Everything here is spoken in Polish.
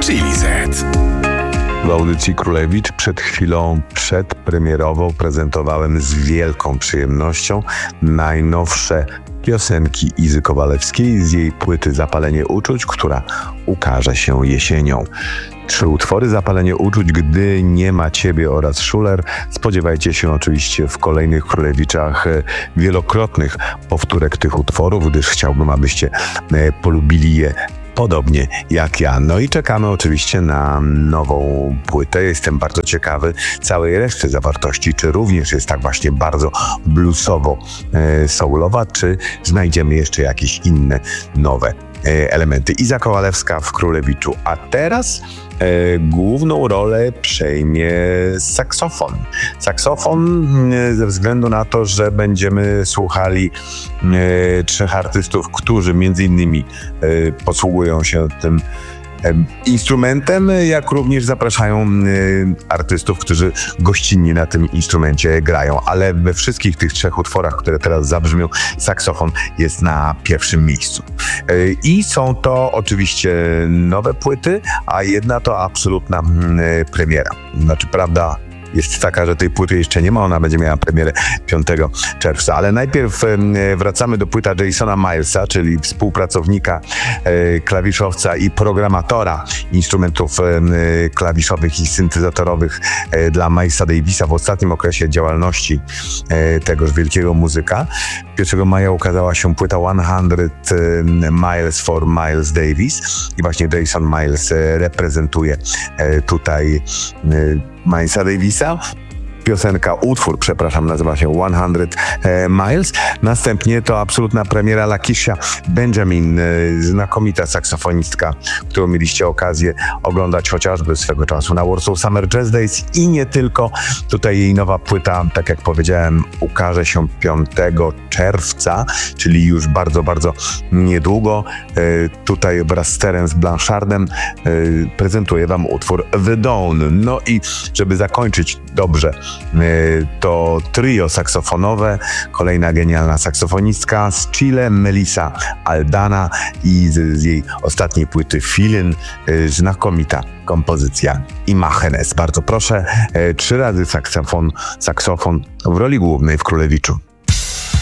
Chili Z. W audycji Królewicz przed chwilą przedpremierowo prezentowałem z wielką przyjemnością najnowsze piosenki Izy Kowalewskiej z jej płyty Zapalenie uczuć, która ukaże się jesienią. 3 utwory Zapalenie uczuć, Gdy nie ma ciebie oraz Szuler. Spodziewajcie się oczywiście w kolejnych Królewiczach wielokrotnych powtórek tych utworów, gdyż chciałbym, abyście polubili je podobnie jak ja. No i czekamy oczywiście na nową płytę. Jestem bardzo ciekawy całej reszty zawartości, czy również jest tak właśnie bardzo bluesowo-soulowa, czy znajdziemy jeszcze jakieś inne nowe elementy. Iza Kowalewska w Królewiczu. A teraz główną rolę przejmie saksofon. Saksofon ze względu na to, że będziemy słuchali 3 artystów, którzy między innymi posługują się tym instrumentem, jak również zapraszają artystów, którzy gościnnie na tym instrumencie grają, ale we wszystkich tych 3 utworach, które teraz zabrzmią, saksofon jest na pierwszym miejscu. I są to oczywiście nowe płyty, a jedna to absolutna premiera. Znaczy, prawda jest taka, że tej płyty jeszcze nie ma, ona będzie miała premierę 5 czerwca. Ale najpierw wracamy do płyta Jasona Milesa, czyli współpracownika, klawiszowca i programatora instrumentów klawiszowych i syntezatorowych dla Milesa Davisa w ostatnim okresie działalności tegoż wielkiego muzyka. 1 maja ukazała się płyta 100 Miles for Miles Davis i właśnie Jason Miles reprezentuje tutaj Milesa Davisa. Utwór nazywa się 100 Miles. Następnie to absolutna premiera Lakeisha Benjamin, znakomita saksofonistka, którą mieliście okazję oglądać chociażby swego czasu na Warsaw Summer Jazz Days i nie tylko. Tutaj jej nowa płyta, tak jak powiedziałem, ukaże się 5 czerwca, czyli już bardzo, bardzo niedługo. Tutaj wraz z Terence Blanchardem prezentuję wam utwór The Dawn. No i żeby zakończyć dobrze to trio saksofonowe, kolejna genialna saksofonistka z Chile, Melissa Aldana i z jej ostatniej płyty Feeling znakomita kompozycja Imágenes. Bardzo proszę, 3 razy saksofon w roli głównej w Królewiczu.